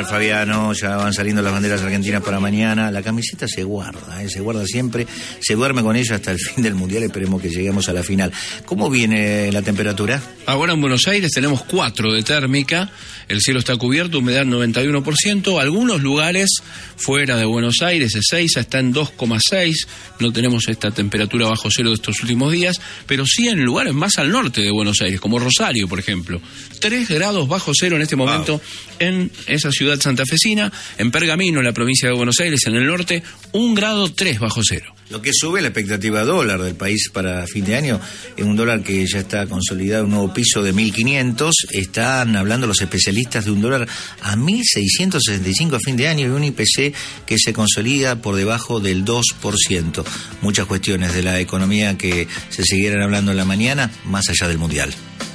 Fabiano, ya van saliendo las banderas argentinas para mañana. La camiseta se guarda siempre, se duerme con ella hasta el fin del Mundial, esperemos que lleguemos a la final. ¿Cómo viene la temperatura? Ahora en Buenos Aires tenemos 4 de térmica, el cielo está cubierto, humedad 91%, algunos lugares fuera de Buenos Aires, Ezeiza está en 2,6, no tenemos esta temperatura bajo cero de estos últimos días, pero sí en lugares más al norte de Buenos Aires, como Rosario, por ejemplo. 3 grados bajo cero en este momento en esa ciudad santafesina, en Pergamino, en la provincia de Buenos Aires, en el norte, 1,3 grados bajo cero. Lo que sube la expectativa dólar del país para fin de año, es un dólar que ya está consolidado, un nuevo piso de 1.500, están hablando los especialistas de un dólar a 1.665 a fin de año y un IPC que se consolida por debajo del 2%. Muchas cuestiones de la economía que se siguieran hablando en la mañana, más allá del Mundial.